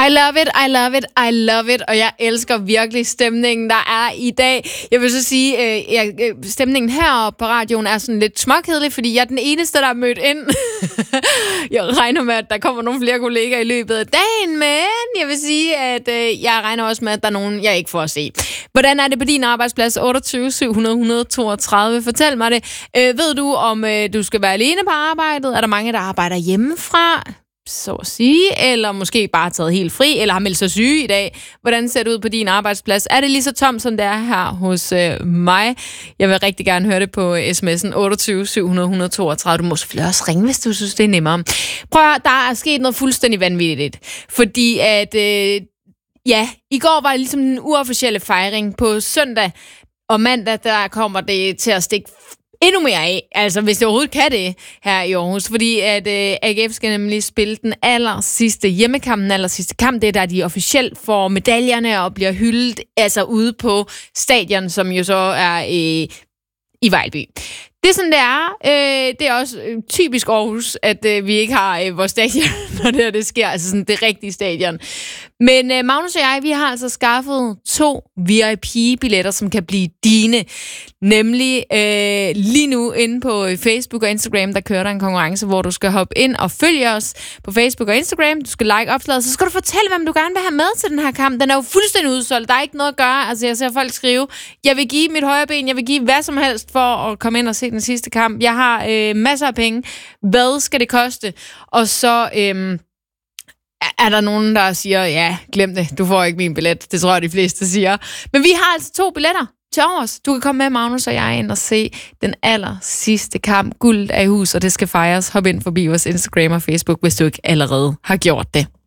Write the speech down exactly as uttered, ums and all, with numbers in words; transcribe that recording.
I love it, I love it, I love it, og jeg elsker virkelig stemningen, der er i dag. Jeg vil så sige, øh, jeg, stemningen heroppe på radioen er sådan lidt småkedelig, fordi jeg er den eneste, der er mødt ind. Jeg regner med, at der kommer nogle flere kollegaer i løbet af dagen, men jeg vil sige, at øh, jeg regner også med, at der er nogen, jeg ikke får at se. Hvordan er det på din arbejdsplads? otteogtyve syv hundrede et hundrede og toogtredive. Fortæl mig det. Øh, ved du, om øh, du skal være alene på arbejdet? Er der mange, der arbejder hjemmefra? Så at sige, eller måske bare taget helt fri, eller har meldt sig syge i dag. Hvordan ser det ud på din arbejdsplads? Er det lige så tomt, som det er her hos øh, mig? Jeg vil rigtig gerne høre det på sms'en otteogtyve syv hundrede et hundrede og toogtredive. Du må selvfølgelig også ringe, hvis du synes, det er nemmere. Prøv at høre, der er sket noget fuldstændig vanvittigt. Fordi at, øh, ja, i går var det ligesom den uofficielle fejring. På søndag og mandag, der kommer det til at stikke endnu mere af, altså hvis det overhovedet kan det her i Aarhus, fordi at øh, A G F skal nemlig spille den aller sidste hjemmekamp, den aller sidste kamp, det er der de officielt får medaljerne og bliver hyldet, altså ude på stadion, som jo så er øh, i Vejlby. Det er sådan, det er. Øh, det er også øh, typisk Aarhus, at øh, vi ikke har øh, vores stadion, når det her det sker, altså sådan det rigtige stadion. Men øh, Magnus og jeg, vi har altså skaffet to V I P-billetter, som kan blive dine. Nemlig øh, lige nu inde på Facebook og Instagram, der kører der en konkurrence, hvor du skal hoppe ind og følge os på Facebook og Instagram. Du skal like opslaget, så skal du fortælle, hvem du gerne vil have med til den her kamp. Den er jo fuldstændig udsolgt. Der er ikke noget at gøre. Altså, jeg ser folk skrive, jeg vil give mit højre ben, jeg vil give hvad som helst for at komme ind og se den sidste kamp. Jeg har øh, masser af penge. Hvad skal det koste? Og så øh, er der nogen, der siger, ja, glem det, du får ikke min billet. Det tror jeg, de fleste siger. Men vi har altså to billetter til overs. Du kan komme med, Magnus og jeg, ind og se den aller sidste kamp. Guld er i hus, og det skal fejres. Hop ind forbi vores Instagram og Facebook, hvis du ikke allerede har gjort det.